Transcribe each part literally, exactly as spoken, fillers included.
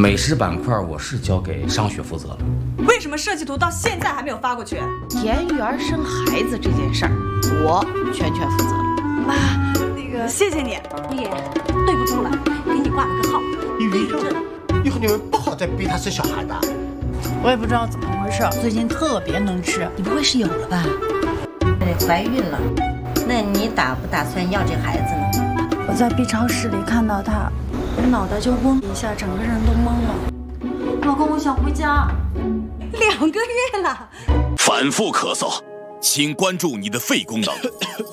美食板块我是交给商学负责了。 为什么设计图到现在还没有发过去？ 田园生孩子这件事儿，我全权负责了。 妈，那个谢谢你。 你对不住了，给你挂了个号。 玉玉，以后你们不好再逼他生小孩的。 我也不知道怎么回事，最近特别能吃。你不会是有了吧？ 怀孕了，那你打不打算要这孩子呢？ 我在 B 超室里看到他，我脑袋就嗡一下，整个人都懵了。老公，我想回家。 两个月了。 反复咳嗽，请关注你的肺功能。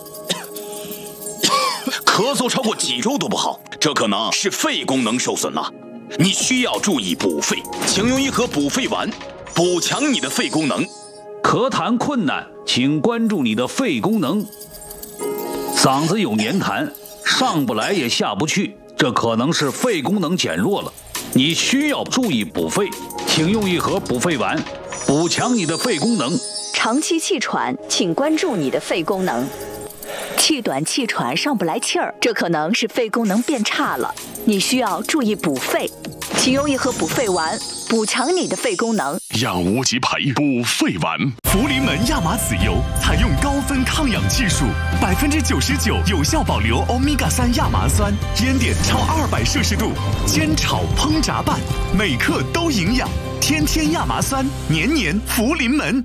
咳嗽超过几周都不好，这可能是肺功能受损了。你需要注意补肺，请用一盒补肺丸，补强你的肺功能。 咳痰困难，请关注你的肺功能。嗓子有黏痰，上不来也下不去，这可能是肺功能减弱了。你需要注意补肺，请用一盒补肺丸，补强你的肺功能。 长期气喘，请关注你的肺功能。气短气喘上不来气儿，这可能是肺功能变差了，你需要注意补肺，请用一盒补肺丸，补强你的肺功能。 养无极培补肺丸，福临门亚麻籽油采用高分抗氧技术，百分之九十九有效保留欧米伽三亚麻酸，烟点超二百摄氏度，煎炒烹炸拌，每克都营养，天天亚麻酸，年年福临门。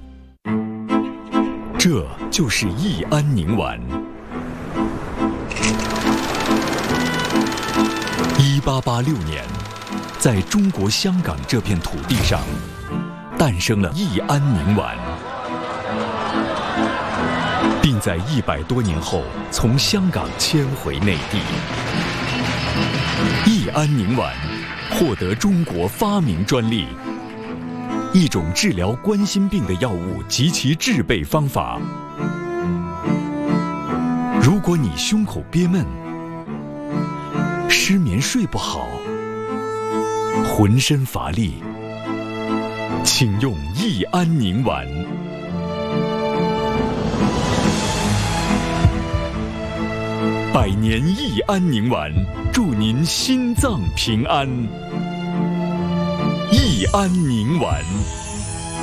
这就是益安宁丸。一八八六年，在中国香港这片土地上，诞生了益安宁丸，并在一百多年后从香港迁回内地。益安宁丸获得中国发明专利，一种治疗冠心病的药物及其制备方法。如果你胸口憋闷、失眠睡不好、浑身乏力，请用益安宁丸。百年益安宁丸，祝您心脏平安。益安宁丸。